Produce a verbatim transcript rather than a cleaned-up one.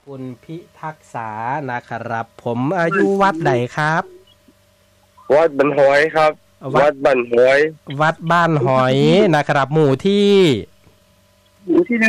คุณพิทักษานะครับผมอายุวัดใดครับวัดบันหอยครับวัดบันหอยวัดบ้านหอยนะครับหมู่ที่หมู่ที่